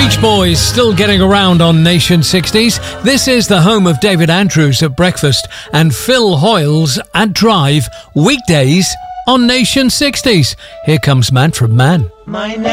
Beach Boys still getting around on Nation 60s. This is the home of David Andrews at breakfast and Phil Hoyles at Drive, weekdays on Nation 60s. Here comes Man from Man. My name